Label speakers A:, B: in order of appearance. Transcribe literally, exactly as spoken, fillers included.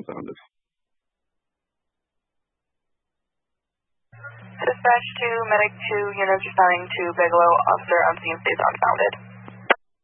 A: unfounded.
B: Dispatch to Medic two, units responding to Bigelow, officer on scene states unfounded.